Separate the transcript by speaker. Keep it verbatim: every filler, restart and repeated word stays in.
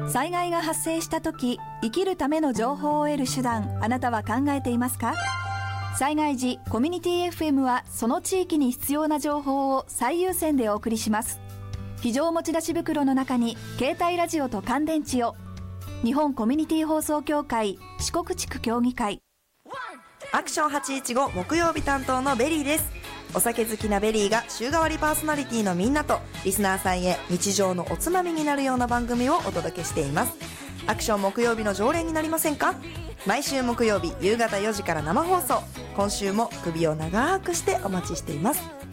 Speaker 1: 災害が発生した時、生きるための情報を得る手段、あなたは考えていますか？災害時、コミュニティ エフエム はその地域に必要な情報を最優先でお送りします。非常持ち出し袋の中に携帯ラジオと乾電池を。日本コミュニティ放送協会四国地区協議会。
Speaker 2: アクションはちいちご木曜日担当のベリーです。お酒好きなベリーが週替わりパーソナリティのみんなとリスナーさんへ日常のおつまみになるような番組をお届けしています。アクション木曜日の常連になりませんか？毎週木曜日夕方よじから生放送。今週も首を長くしてお待ちしています。